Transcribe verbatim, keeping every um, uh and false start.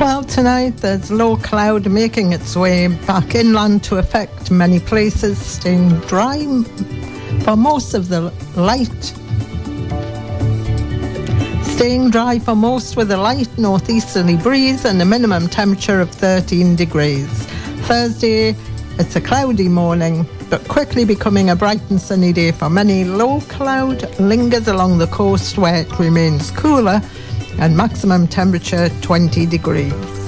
Well, tonight there's low cloud making its way back inland to affect many places, staying dry for most of the light. Staying dry for most with a light northeasterly breeze and a minimum temperature of thirteen degrees. Thursday, it's a cloudy morning, but quickly becoming a bright and sunny day for many. Low cloud lingers along the coast where it remains cooler and maximum temperature twenty degrees.